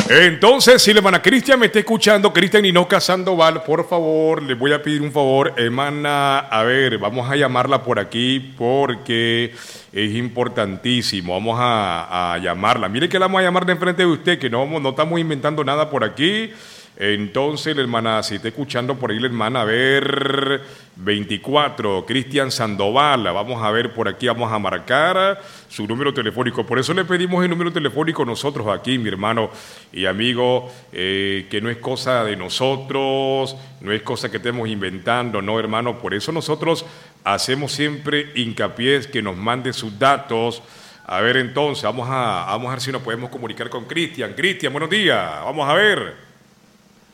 Entonces, si la hermana Cristian me está escuchando, Cristian Ninoca Sandoval, por favor, le voy a pedir un favor, hermana, a ver, vamos a llamarla por aquí porque es importantísimo, vamos a llamarla. Mire que la vamos a llamar de enfrente de usted, que no estamos inventando nada por aquí. Entonces, la hermana, si está escuchando por ahí, la hermana, a ver, 24, Cristian Sandoval, vamos a ver por aquí, vamos a marcar su número telefónico. Por eso le pedimos el número telefónico nosotros aquí, mi hermano y amigo, que no es cosa de nosotros, no es cosa que estemos inventando, no, hermano. Por eso nosotros hacemos siempre hincapié que nos mande sus datos. A ver, entonces, vamos a ver si nos podemos comunicar con Cristian. Cristian, buenos días, vamos a ver.